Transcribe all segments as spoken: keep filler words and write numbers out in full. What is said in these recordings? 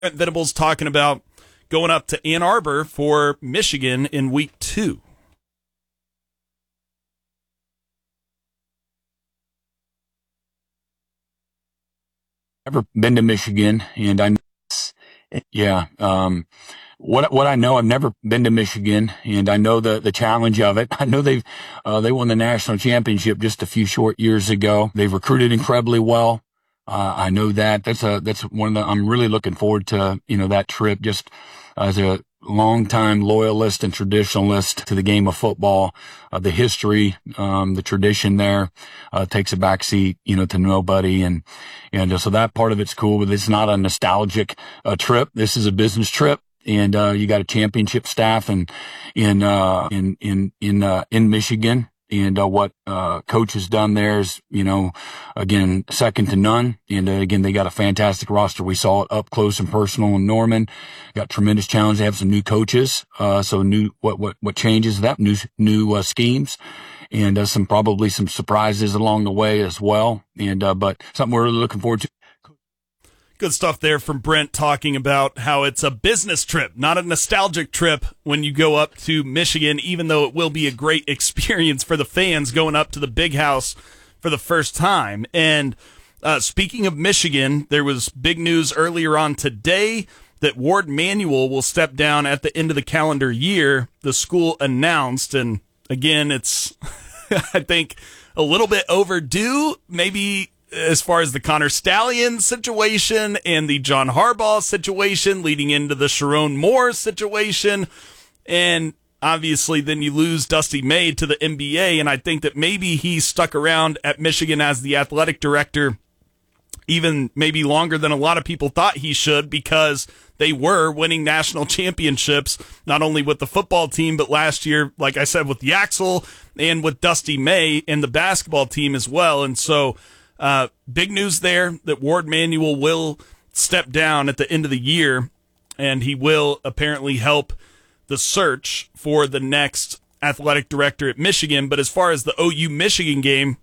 Brent Venables talking about going up to Ann Arbor for Michigan in week two. Never been to Michigan, and I, yeah, um, what what I know, I've never been to Michigan, and I know the the challenge of it. I know they've uh, they won the national championship just a few short years ago. They've recruited incredibly well. Uh, I know that. That's a that's one of the. I'm really looking forward to you know that trip. Just as a longtime loyalist and traditionalist to the game of football, uh, the history, um, the tradition there, uh, takes a backseat, you know, to nobody. And, and uh, so that part of it's cool, but it's not a nostalgic, uh, trip. This is a business trip. And, uh, you got a championship staff and in, uh, in, in, in, uh, in Michigan. And, uh, what, uh, coach has done there is, you know, again, second to none. And, uh, again, they got a fantastic roster. We saw it up close and personal in Norman. Got tremendous challenge. They have some new coaches. Uh, so new, what, what, what changes that new, new, uh, schemes and, uh, some, probably some surprises along the way as well. And, uh, but something we're really looking forward to. Good stuff there from Brent talking about how it's a business trip, not a nostalgic trip when you go up to Michigan, even though it will be a great experience for the fans going up to the Big House for the first time. And uh, speaking of Michigan, there was big news earlier on today that Ward Manuel will step down at the end of the calendar year, the school announced. And again, it's, I think, a little bit overdue, maybe as far as the Connor Stallions situation and the John Harbaugh situation leading into the Sharon Moore situation. And obviously then you lose Dusty May to the N B A. And I think that maybe he stuck around at Michigan as the athletic director even maybe longer than a lot of people thought he should, because they were winning national championships, not only with the football team, but last year, like I said, with the Axel and with Dusty May and the basketball team as well. And so, Uh, big news there that Ward Manuel will step down at the end of the year, and he will apparently help the search for the next athletic director at Michigan. But as far as the O U Michigan game,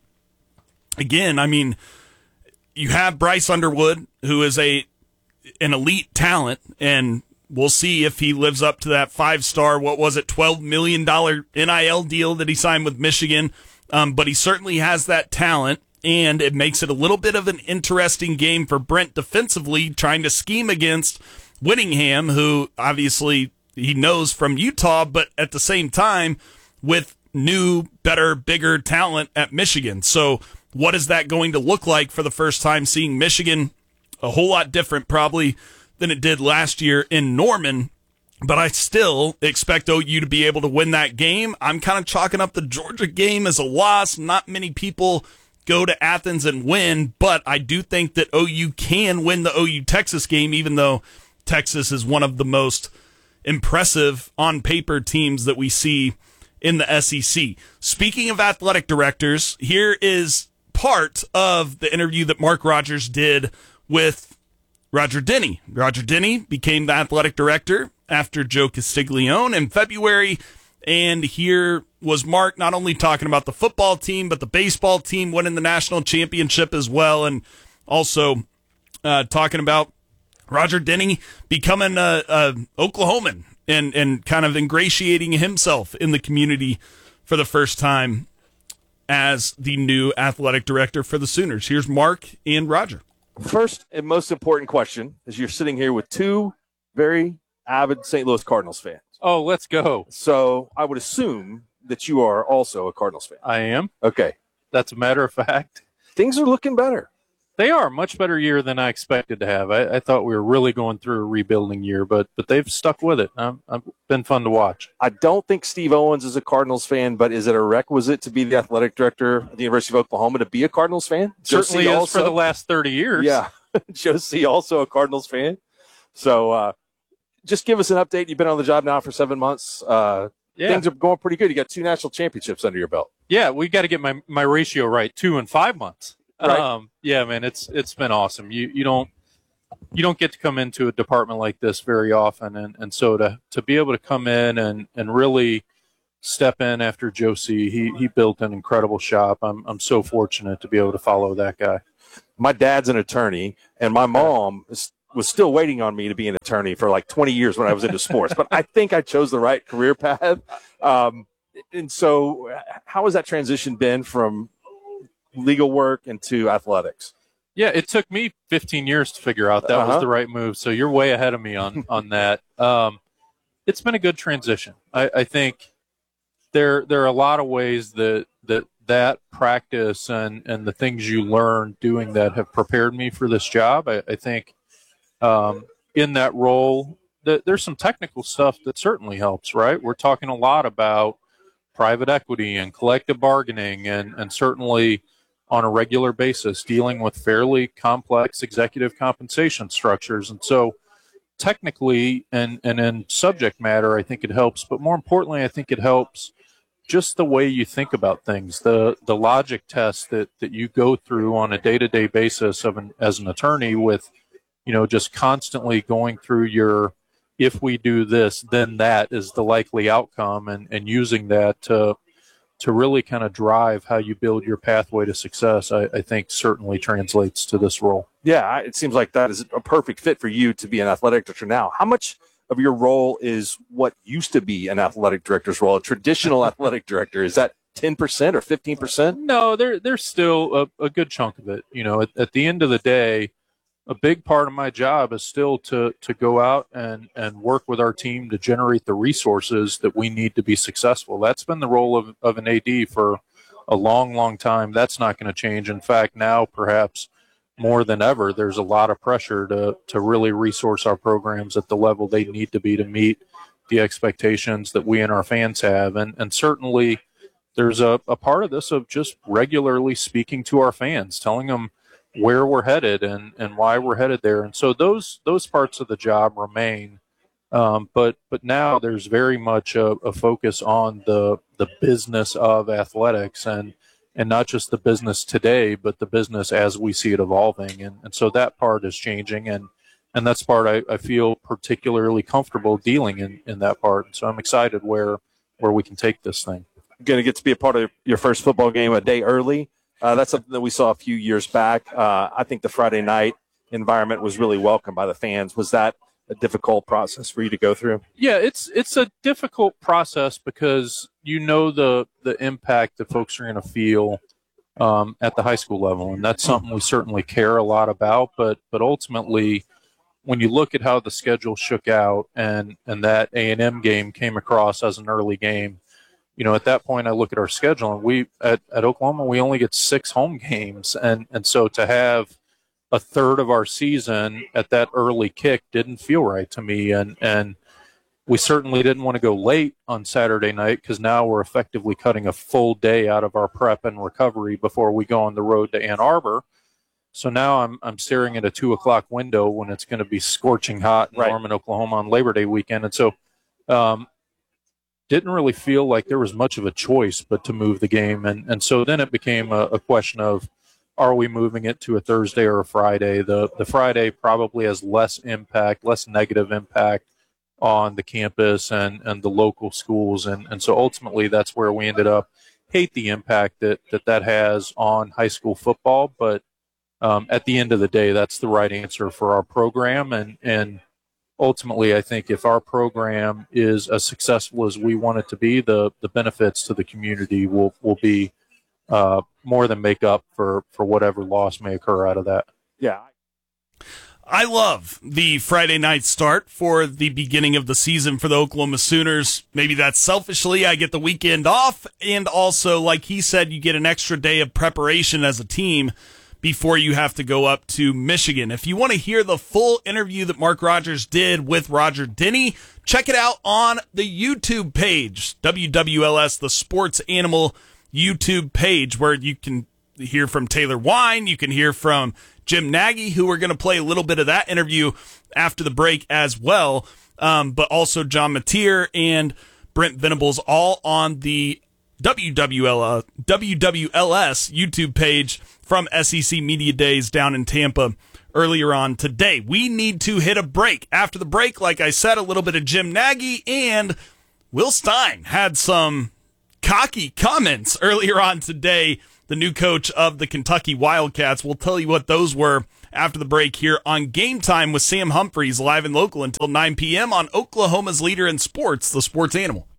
again, I mean, you have Bryce Underwood, who is a an elite talent, and we'll see if he lives up to that five-star, what was it, twelve million dollars N I L deal that he signed with Michigan. Um, but he certainly has that talent. And it makes it a little bit of an interesting game for Brent defensively, trying to scheme against Whittingham, who obviously he knows from Utah, but at the same time with new, better, bigger talent at Michigan. So what is that going to look like for the first time, seeing Michigan a whole lot different probably than it did last year in Norman? But I still expect O U to be able to win that game. I'm kind of chalking up the Georgia game as a loss. Not many people go to Athens and win, but I do think that O U can win the O U-Texas game, even though Texas is one of the most impressive on-paper teams that we see in the S E C. Speaking of athletic directors, here is part of the interview that Mark Rogers did with Roger Denny. Roger Denny became the athletic director after Joe Castiglione in February, and here was Mark not only talking about the football team, but the baseball team winning the national championship as well, and also uh, talking about Roger Denny becoming a, a Oklahoman and, and kind of ingratiating himself in the community for the first time as the new athletic director for the Sooners. Here's Mark and Roger. First and most important question is, you're sitting here with two very avid Saint Louis Cardinals fans. Oh, let's go. So I would assume that you are also a Cardinals fan. I am. Okay. That's a matter of fact. Things are looking better. They are. Much better year than I expected to have. I, I thought we were really going through a rebuilding year, but but they've stuck with it. Um, I've been fun to watch. I don't think Steve Owens is a Cardinals fan, but is it a requisite to be the athletic director of the University of Oklahoma to be a Cardinals fan? Certainly is also, for the last thirty years. Yeah. Josie also a Cardinals fan. So uh, just give us an update. You've been on the job now for seven months. Uh, yeah. Things are going pretty good. You got two national championships under your belt. Yeah, we got to get my, my ratio right, two and five months. Right. Um, yeah, man, it's it's been awesome. You you don't you don't get to come into a department like this very often, and, and so to to be able to come in and, and really step in after Josie, he he built an incredible shop. I'm I'm so fortunate to be able to follow that guy. My dad's an attorney, and my mom is was still waiting on me to be an attorney for like twenty years when I was into sports. But I think I chose the right career path. Um, and so how has that transition been from legal work into athletics? Yeah, it took me fifteen years to figure out that uh-huh. was the right move. So you're way ahead of me on, on that. Um, it's been a good transition. I, I think there there are a lot of ways that that, that practice and, and the things you learn doing that have prepared me for this job. I, I think um, in that role, th- there's some technical stuff that certainly helps, right? We're talking a lot about private equity and collective bargaining and, and certainly – on a regular basis, dealing with fairly complex executive compensation structures. And so technically and, and in subject matter, I think it helps. But more importantly, I think it helps just the way you think about things, the the logic test that, that you go through on a day-to-day basis of an, as an attorney with, you know, just constantly going through your, if we do this, then that is the likely outcome, and, and using that to to really kind of drive how you build your pathway to success, I, I think certainly translates to this role. Yeah, it seems like that is a perfect fit for you to be an athletic director now. How much of your role is what used to be an athletic director's role, a traditional athletic director? Is that ten percent or fifteen percent? No, there, there's still a, a good chunk of it. You know, at, at the end of the day, a big part of my job is still to to go out and, and work with our team to generate the resources that we need to be successful. That's been the role of, of an A D for a long, long time. That's not going to change. In fact, now perhaps more than ever, there's a lot of pressure to, to really resource our programs at the level they need to be to meet the expectations that we and our fans have. And, and certainly there's a, a part of this of just regularly speaking to our fans, telling them where we're headed and, and why we're headed there. And so those those parts of the job remain. Um, but but now there's very much a, a focus on the the business of athletics and and not just the business today, but the business as we see it evolving. And, and so that part is changing. And, and that's part I, I feel particularly comfortable dealing in, in that part. And so I'm excited where where we can take this thing. Going to get to be a part of your first football game a day early. Uh, that's something that we saw a few years back. Uh, I think the Friday night environment was really welcomed by the fans. Was that a difficult process for you to go through? Yeah, it's it's a difficult process because you know the the impact that folks are going to feel um, at the high school level, and that's something we certainly care a lot about. But but ultimately, when you look at how the schedule shook out, and and that A and M game came across as an early game. You know, at that point, I look at our schedule, and we at, at Oklahoma, we only get six home games. And, and so to have a third of our season at that early kick didn't feel right to me. And, and we certainly didn't want to go late on Saturday night because now we're effectively cutting a full day out of our prep and recovery before we go on the road to Ann Arbor. So now I'm I'm staring at a two o'clock window when it's going to be scorching hot in right. Norman, Oklahoma on Labor Day weekend. And so um, didn't really feel like there was much of a choice but to move the game. And, and so then it became a, a question of, are we moving it to a Thursday or a Friday? The the Friday probably has less impact, less negative impact on the campus and, and the local schools. And, and so ultimately that's where we ended up. Hate the impact that that, that has on high school football, but um, at the end of the day, that's the right answer for our program. And, and ultimately, I think if our program is as successful as we want it to be, the, the benefits to the community will, will be uh, more than make up for, for whatever loss may occur out of that. Yeah. I love the Friday night start for the beginning of the season for the Oklahoma Sooners. Maybe that's selfishly. I get the weekend off, and also, like he said, you get an extra day of preparation as a team before you have to go up to Michigan. If you want to hear the full interview that Mark Rogers did with Roger Denny, check it out on the YouTube page, W W L S, the Sports Animal YouTube page, where you can hear from Taylor Wine, you can hear from Jim Nagy, who we're going to play a little bit of that interview after the break as well, um, but also John Mateer and Brent Venables, all on the W W L S YouTube page from S E C Media Days down in Tampa earlier on today. We need to hit a break. After the break, like I said, a little bit of Jim Nagy, and Will Stein had some cocky comments earlier on today, the new coach of the Kentucky Wildcats. We'll tell you what those were after the break here on Game Time with Sam Humphreys, live and local until nine p.m. on Oklahoma's leader in sports, the Sports Animal.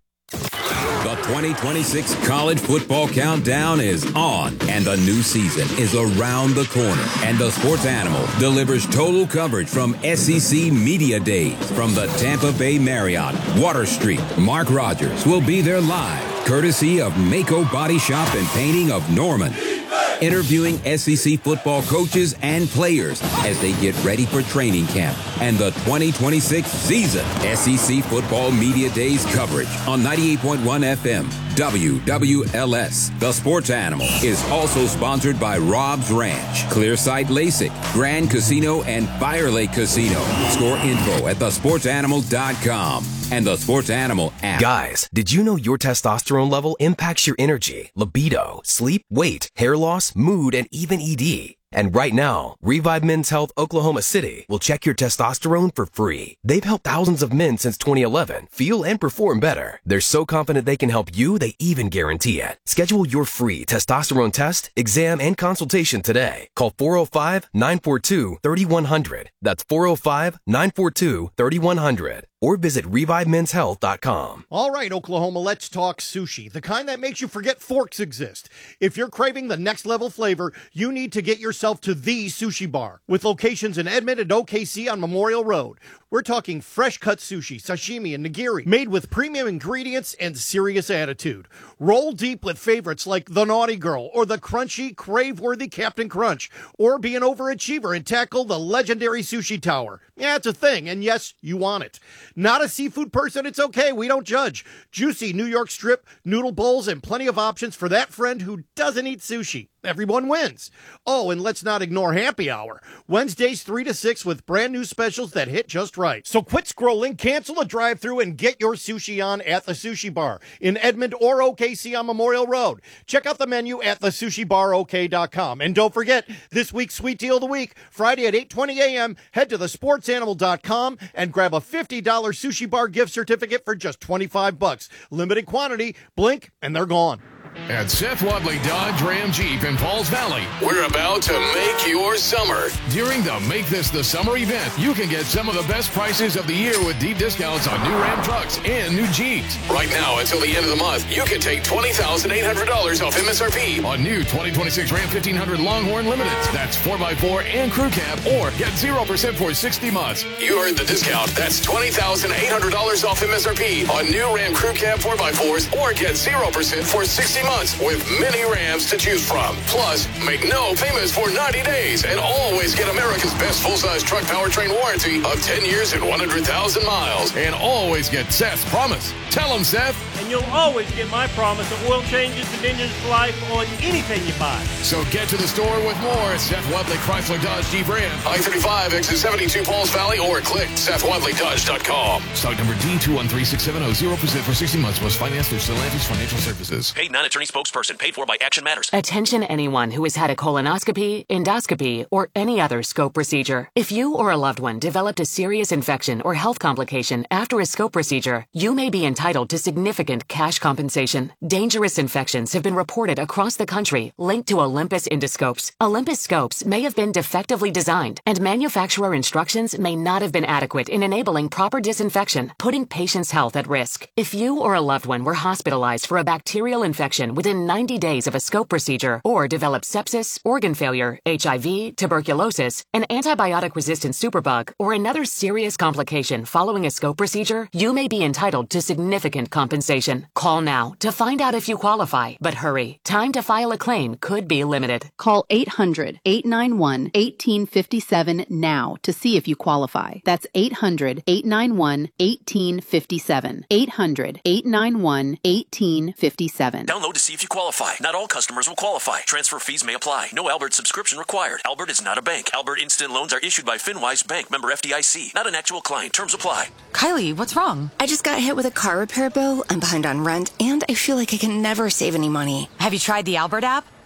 The twenty twenty-six College Football Countdown is on, and the new season is around the corner. And the Sports Animal delivers total coverage from S E C Media Days from the Tampa Bay Marriott, Water Street. Mark Rogers will be there live, courtesy of Mako Body Shop and Painting of Norman, interviewing S E C football coaches and players as they get ready for training camp and the twenty twenty-six season. S E C Football Media Days coverage on ninety-eight point one F M W W L S. The Sports Animal is also sponsored by Rob's Ranch, Clearsight LASIK, Grand Casino, and Fire Lake Casino. Score info at the sports animal dot com and the Sports Animal app. Guys, did you know your testosterone level impacts your energy, libido, sleep, weight, hair loss, mood, and even E D? And right now, Revive Men's Health Oklahoma City will check your testosterone for free. They've helped thousands of men since twenty eleven feel and perform better. They're so confident they can help you, they even guarantee it. Schedule your free testosterone test, exam, and consultation today. Call four oh five, nine four two, three one zero zero. That's four oh five, nine four two, three one zero zero. Or visit revive men's health dot com. All right, Oklahoma, let's talk sushi, the kind that makes you forget forks exist. If you're craving the next level flavor, you need to get yourself to the Sushi Bar, with locations in Edmond and O K C on Memorial Road. We're talking fresh-cut sushi, sashimi, and nigiri, made with premium ingredients and serious attitude. Roll deep with favorites like the Naughty Girl or the crunchy, crave-worthy Captain Crunch, or be an overachiever and tackle the legendary Sushi Tower. Yeah, it's a thing, and yes, you want it. Not a seafood person? It's okay, we don't judge. Juicy New York strip, noodle bowls, and plenty of options for that friend who doesn't eat sushi. Everyone wins. Oh, and let's not ignore happy hour. Wednesdays three to six with brand new specials that hit just right. So quit scrolling, cancel a drive-thru, and get your sushi on at the Sushi Bar in Edmond or O K C on Memorial Road. Check out the menu at the sushi bar o k dot com. And don't forget, this week's Sweet Deal of the Week, Friday at eight twenty a.m., head to the sports animal dot com and grab a fifty dollars Sushi Bar gift certificate for just twenty-five bucks. Limited quantity, blink, and they're gone. At Seth Wadley Dodge Ram Jeep in Falls Valley, we're about to make your summer. During the Make This the Summer event, you can get some of the best prices of the year with deep discounts on new Ram trucks and new Jeeps. Right now, until the end of the month, you can take twenty thousand eight hundred dollars off M S R P on new twenty twenty-six Ram fifteen hundred Longhorn Limiteds. That's four by four and crew cab, or get zero percent for sixty months. You heard the discount. That's twenty thousand eight hundred dollars off M S R P on new Ram crew cab four by fours, or get zero percent for sixty months with many Rams to choose from. Plus, make no payments for ninety days and always get America's best full-size truck powertrain warranty of ten years and one hundred thousand miles. And always get Seth's promise. Tell him, Seth. And you'll always get my promise of oil changes and engines for life on anything you buy. So get to the store with more at Seth Wadley Chrysler Dodge Jeep Ram. I thirty-five, exit seventy-two, Pauls Valley, or click seth wadley dodge dot com. Stock number D two one three six seven zero, zero percent for sixty months. Was financed through Stellantis Financial Services. Paid non-attorney spokesperson. Paid for by Action Matters. Attention anyone who has had a colonoscopy, endoscopy, or any other scope procedure. If you or a loved one developed a serious infection or health complication after a scope procedure, you may be entitled to significant cash compensation. Dangerous infections have been reported across the country linked to Olympus endoscopes. Olympus scopes may have been defectively designed, and manufacturer instructions may not have been adequate in enabling proper disinfection, putting patients' health at risk. If you or a loved one were hospitalized for a bacterial infection within ninety days of a scope procedure, or developed sepsis, organ failure, H I V, tuberculosis, an antibiotic-resistant superbug, or another serious complication following a scope procedure, you may be entitled to significant compensation. Call now to find out if you qualify, but hurry. Time to file a claim could be limited. Call eight hundred, eight nine one, one eight five seven now to see if you qualify. That's eight hundred, eight nine one, one eight five seven. eight hundred, eight nine one, one eight five seven. Download to see if you qualify. Not all customers will qualify. Transfer fees may apply. No Albert subscription required. Albert is not a bank. Albert Instant Loans are issued by FinWise Bank, member F D I C. Not an actual client. Terms apply. Kylie, what's wrong? I just got hit with a car repair bill. I'm behind on rent, and I feel like I can never save any money. Have you tried the Albert app?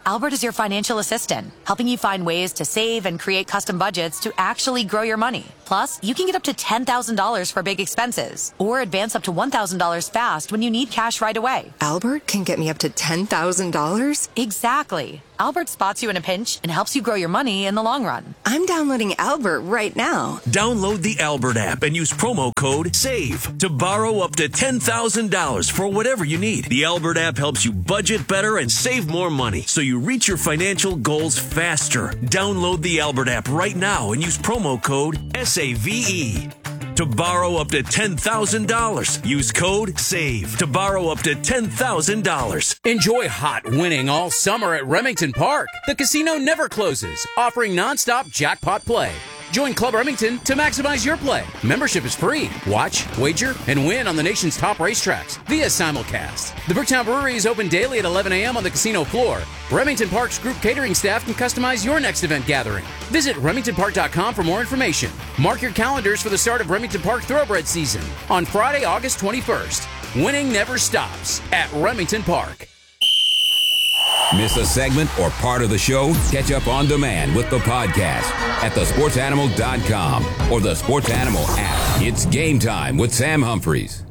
Albert is your financial assistant, helping you find ways to save and create custom budgets to actually grow your money. Plus, you can get up to ten thousand dollars for big expenses or advance up to one thousand dollars fast when you need cash right away. Albert can get me up to ten thousand dollars? Exactly. Albert spots you in a pinch and helps you grow your money in the long run. I'm downloading Albert right now. Download the Albert app and use promo code SAVE to borrow up to ten thousand dollars for whatever you need. The Albert app helps you budget better and save more money so you reach your financial goals faster. Download the Albert app right now and use promo code SAVE to borrow up to ten thousand dollars. Use code SAVE to borrow up to ten thousand dollars. Enjoy hot winning all summer at Remington Park. The casino never closes, offering nonstop jackpot play. Join Club Remington to maximize your play. Membership is free. Watch, wager, and win on the nation's top racetracks via simulcast. The Bricktown Brewery is open daily at eleven a.m. on the casino floor. Remington Park's group catering staff can customize your next event gathering. Visit remington park dot com for more information. Mark your calendars for the start of Remington Park Thoroughbred season on Friday, August twenty-first. Winning never stops at Remington Park. Miss a segment or part of the show? Catch up on demand with the podcast at the sports animal dot com or the Sports Animal app. It's game time with Sam Humphreys.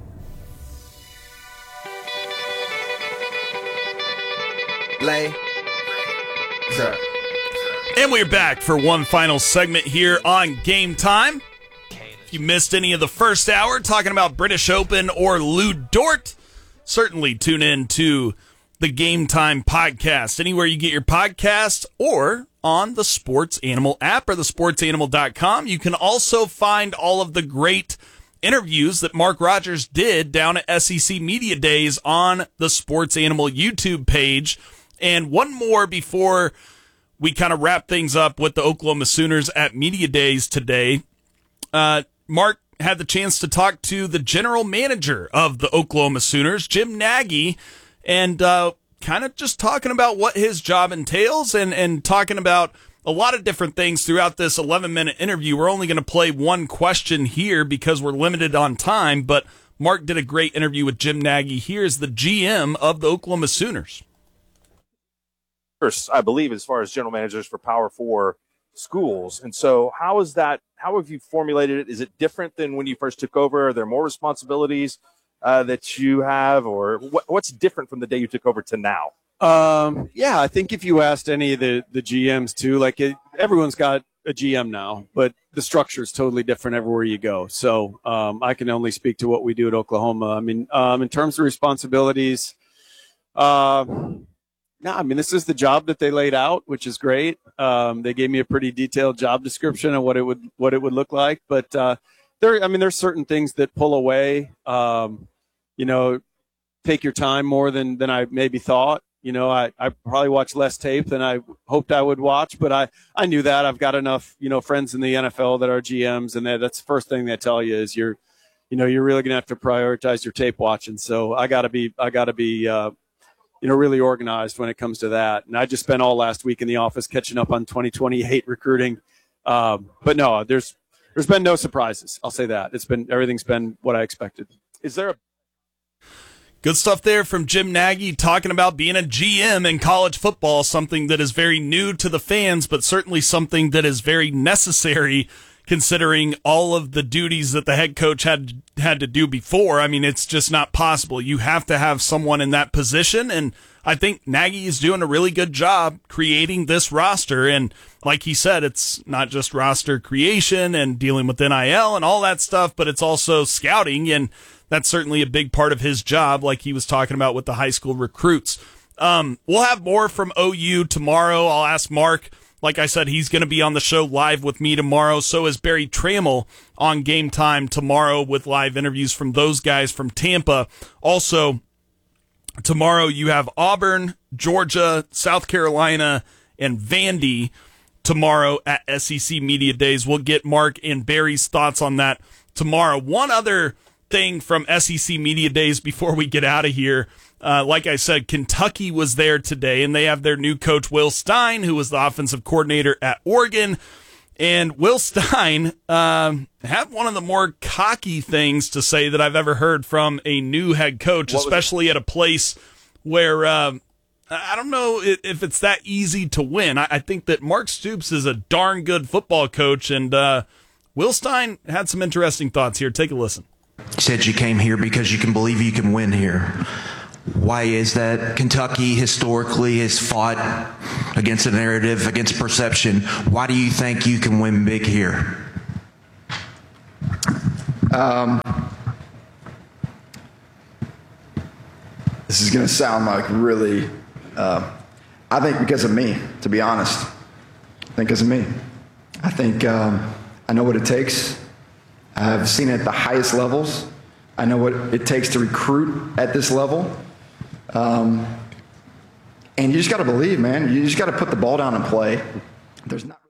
Play. Sir. And we're back for one final segment here on Game Time. If you missed any of the first hour talking about British Open or Lou Dort, certainly tune in to the Game Time podcast, anywhere you get your podcast or on the Sports Animal app or the sports animal dot com. You can also find all of the great interviews that Mark Rogers did down at S E C Media Days on the Sports Animal YouTube page. And one more before we kind of wrap things up with the Oklahoma Sooners at Media Days today. Uh, Mark had the chance to talk to the general manager of the Oklahoma Sooners, Jim Nagy, and uh, kind of just talking about what his job entails and, and talking about a lot of different things throughout this eleven-minute interview. We're only going to play one question here because we're limited on time, but Mark did a great interview with Jim Nagy. Here's the G M of the Oklahoma Sooners. First, I believe, as far as general managers for Power Four schools. And so how is that, how have you formulated it? Is it different than when you first took over? Are there more responsibilities Uh, that you have, or what, what's different from the day you took over to now? Um, yeah, I think if you asked any of the, the G Ms too, like it, everyone's got a G M now, but the structure is totally different everywhere you go. So um, I can only speak to what we do at Oklahoma. I mean, um, in terms of responsibilities, uh, no, I mean, this is the job that they laid out, which is great. Um, they gave me a pretty detailed job description of what it would what it would look like, but uh, there, I mean, there's certain things that pull away. Um, you know, take your time more than, than I maybe thought. You know, I, I probably watched less tape than I hoped I would watch, but I, I knew that. I've got enough, you know, friends in the N F L that are G Ms, and that's the first thing they tell you is you're, you know, you're really going to have to prioritize your tape watching. So I got to be, I got to be, uh, you know, really organized when it comes to that. And I just spent all last week in the office catching up on twenty twenty-eight recruiting. Um, but no, there's, there's been no surprises. I'll say that. It's been, everything's been what I expected. Is there a Good stuff there from Jim Nagy talking about being a G M in college football, something that is very new to the fans, but certainly something that is very necessary considering all of the duties that the head coach had had to do before. I mean, it's just not possible. You have to have someone in that position, and I think Nagy is doing a really good job creating this roster. And like he said, it's not just roster creation and dealing with N I L and all that stuff, but it's also scouting, and that's certainly a big part of his job, like he was talking about with the high school recruits. Um, we'll have more from O U tomorrow. I'll ask Mark. Like I said, he's going to be on the show live with me tomorrow. So is Barry Trammell on Game Time tomorrow with live interviews from those guys from Tampa. Also, tomorrow you have Auburn, Georgia, South Carolina, and Vandy tomorrow at S E C Media Days. We'll get Mark and Barry's thoughts on that tomorrow. One other thing from S E C Media Days before we get out of here. Uh, like I said, Kentucky was there today, and they have their new coach, Will Stein, who was the offensive coordinator at Oregon. And Will Stein um, had one of the more cocky things to say that I've ever heard from a new head coach, especially at a place where, uh, I don't know if it's that easy to win. I think that Mark Stoops is a darn good football coach, and uh, Will Stein had some interesting thoughts here. Take a listen. You said you came here because you can believe you can win here. Why is that? Kentucky historically has fought against a narrative, against perception. Why do you think you can win big here? Um, this is going to sound like really, uh, I think because of me, to be honest. I think because of me. I think um, I know what it takes. I've seen it at the highest levels. I know what it takes to recruit at this level. Um, and you just got to believe, man. You just got to put the ball down and play. There's not.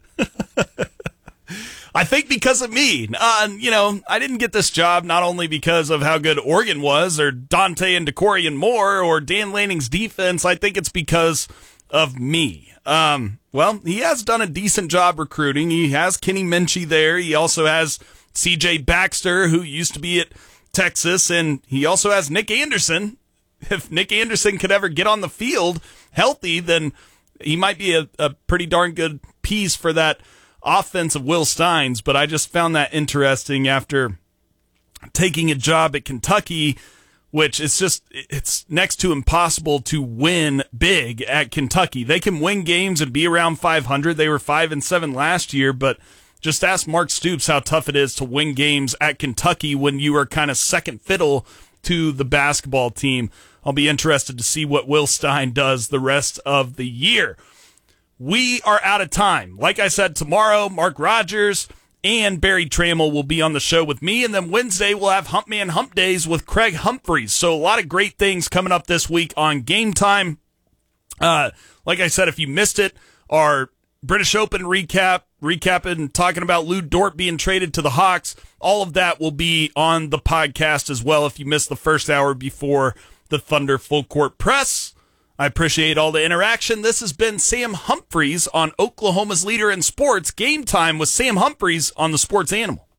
I think because of me. Uh, you know, I didn't get this job not only because of how good Oregon was, or Dante and DeCorian Moore, or Dan Lanning's defense. I think it's because of me. Um, well, he has done a decent job recruiting. He has Kenny Minchie there. He also has C J Baxter, who used to be at Texas, and he also has Nick Anderson. If Nick Anderson could ever get on the field healthy, then he might be a, a pretty darn good piece for that offense of Will Stein's. But I just found that interesting after taking a job at Kentucky, which is just, it's next to impossible to win big at Kentucky. They can win games and be around five hundred. They were five and seven last year, but just ask Mark Stoops how tough it is to win games at Kentucky when you are kind of second fiddle to the basketball team. I'll be interested to see what Will Stein does the rest of the year. We are out of time. Like I said, tomorrow, Mark Rogers and Barry Trammell will be on the show with me, and then Wednesday we'll have Humpman Hump Days with Craig Humphreys. So a lot of great things coming up this week on Game Time. Uh, like I said, if you missed it, our British Open recap, recapping, talking about Lou Dort being traded to the Hawks, all of that will be on the podcast as well if you missed the first hour before the Thunder Full Court Press. I appreciate all the interaction. This has been Sam Humphreys on Oklahoma's Leader in Sports. Game Time with Sam Humphreys on the Sports Animal.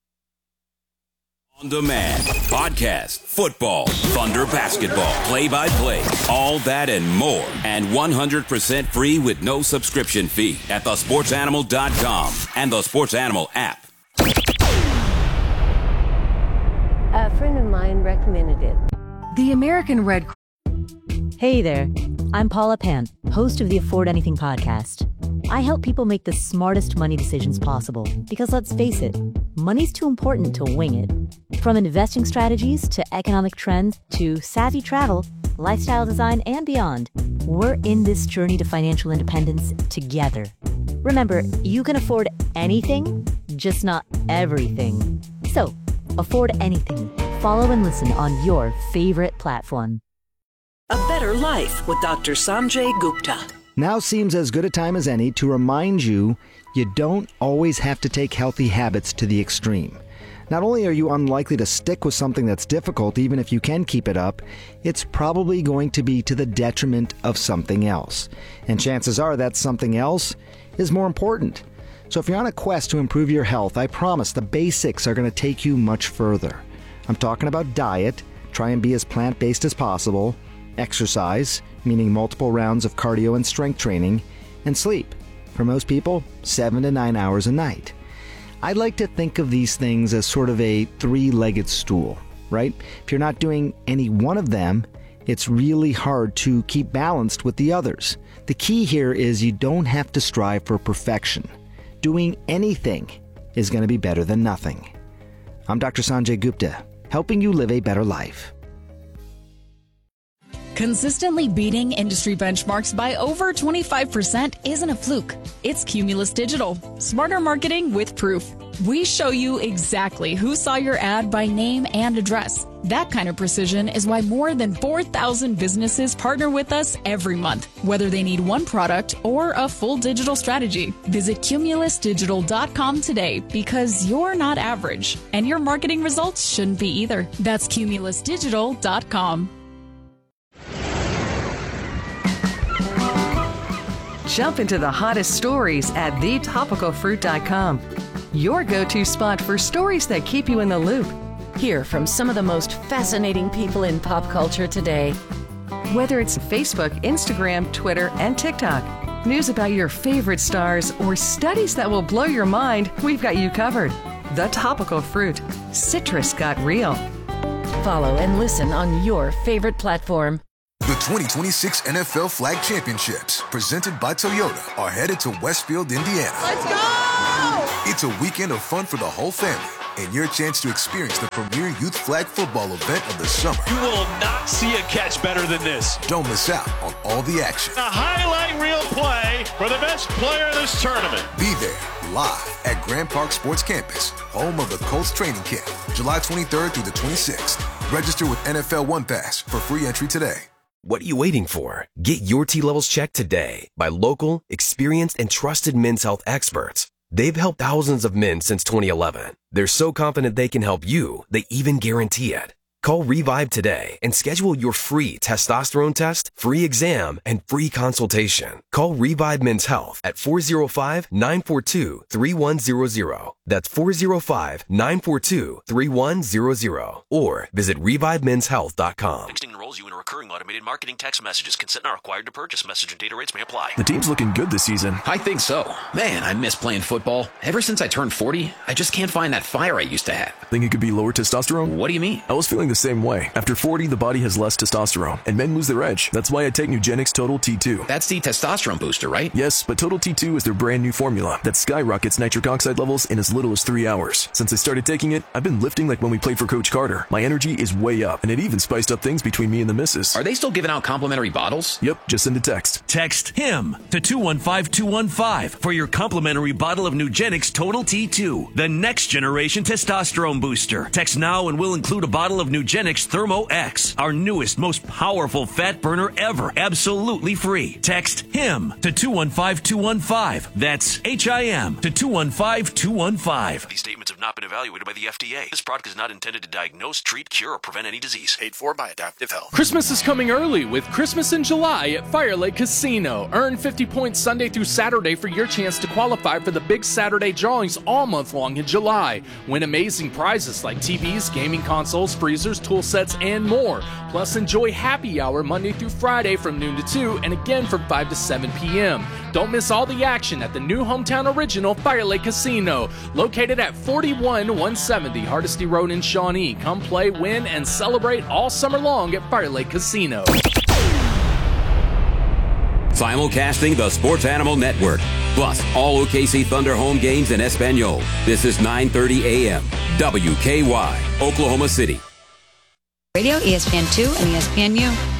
On demand, podcast, football, Thunder basketball, play-by-play, all that and more. And one hundred percent free with no subscription fee at the sports animal dot com and the Sports Animal app. A friend of mine recommended it. The American Red Cross. Hey there, I'm Paula Pan, host of the Afford Anything podcast. I help people make the smartest money decisions possible because, let's face it, money's too important to wing it. From investing strategies to economic trends to savvy travel, lifestyle design, and beyond, we're in this journey to financial independence together. Remember, you can afford anything, just not everything. So, afford anything. Follow and listen on your favorite platform. A Better Life with Doctor Sanjay Gupta. Now seems as good a time as any to remind you you don't always have to take healthy habits to the extreme. Not only are you unlikely to stick with something that's difficult, even if you can keep it up, it's probably going to be to the detriment of something else. And chances are that something else is more important. So if you're on a quest to improve your health, I promise the basics are going to take you much further. I'm talking about diet, try and be as plant-based as possible, exercise, meaning multiple rounds of cardio and strength training, and sleep. For most people, seven to nine hours a night. I'd like to think of these things as sort of a three-legged stool, right? If you're not doing any one of them, it's really hard to keep balanced with the others. The key here is you don't have to strive for perfection. Doing anything is going to be better than nothing. I'm Doctor Sanjay Gupta, helping you live a better life. Consistently beating industry benchmarks by over twenty-five percent isn't a fluke. It's Cumulus Digital. Smarter marketing with proof. We show you exactly who saw your ad by name and address. That kind of precision is why more than four thousand businesses partner with us every month, whether they need one product or a full digital strategy. Visit cumulus digital dot com today because you're not average, and your marketing results shouldn't be either. That's cumulus digital dot com. Jump into the hottest stories at the topical fruit dot com. Your go-to spot for stories that keep you in the loop. Hear from some of the most fascinating people in pop culture today. Whether it's Facebook, Instagram, Twitter, and TikTok, news about your favorite stars, or studies that will blow your mind, we've got you covered. The Topical Fruit. Citrus got real. Follow and listen on your favorite platform. The twenty twenty-six N F L Flag Championships, presented by Toyota, are headed to Westfield, Indiana. Let's go! It's a weekend of fun for the whole family, and your chance to experience the premier youth flag football event of the summer. You will not see a catch better than this. Don't miss out on all the action. A highlight reel play for the best player of this tournament. Be there live at Grand Park Sports Campus, home of the Colts training camp, July twenty-third through the twenty-sixth. Register with N F L One Pass for free entry today. What are you waiting for? Get your T-levels checked today by local, experienced, and trusted men's health experts. They've helped thousands of men since twenty eleven. They're so confident they can help you, they even guarantee it. Call Revive today and schedule your free testosterone test, free exam, and free consultation. Call Revive Men's Health at four oh five, nine four two, three one zero zero. That's four oh five, nine four two, three one zero zero. Or visit revive men's health dot com. Texting enrolls you in a recurring automated marketing text messages. Consent not required to purchase. Message and data rates may apply. The team's looking good this season. I think so. Man, I miss playing football. Ever since I turned forty, I just can't find that fire I used to have. Think it could be lower testosterone? What do you mean? I was feeling the same way. After forty, the body has less testosterone, and men lose their edge. That's why I take Nugenix Total T two. That's the testosterone booster, right? Yes, but Total T two is their brand new formula that skyrockets nitric oxide levels in as little as three hours. Since I started taking it, I've been lifting like when we played for Coach Carter. My energy is way up, and it even spiced up things between me and the missus. Are they still giving out complimentary bottles? Yep, just send a text. Text HIM to two one five two one five for your complimentary bottle of Nugenix Total T two, the next generation testosterone booster. Text now and we'll include a bottle of Nugenix Thermo X, our newest, most powerful fat burner ever, absolutely free. Text HIM to two one five two one five. That's H I M to two one five two one five. These statements have not been evaluated by the F D A. This product is not intended to diagnose, treat, cure, or prevent any disease. Paid for by Adaptive Health. Christmas is coming early with Christmas in July at Fire Lake Casino. Earn fifty points Sunday through Saturday for your chance to qualify for the big Saturday drawings all month long in July. Win amazing prizes like T Vs, gaming consoles, freezers, tool sets, and more. Plus, enjoy happy hour Monday through Friday from noon to two and again from five to seven p.m. Don't miss all the action at the new hometown original Fire Lake Casino, located at forty-one one seventy Hardesty Road in Shawnee. Come play, win, and celebrate all summer long at Fire Lake Casino. Simulcasting the Sports Animal Network, plus all O K C Thunder home games in Espanol. This is nine thirty a.m. W K Y, Oklahoma City. Radio, E S P N two, and E S P N U.